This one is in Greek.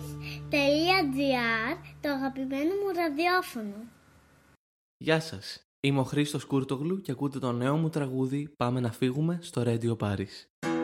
Paris.gr, το αγαπημένο μου ραδιόφωνο. Γεια σας, είμαι ο Χρήστος Κούρτογλου και ακούτε το νέο μου τραγούδι «Πάμε να φύγουμε» στο Radio Paris.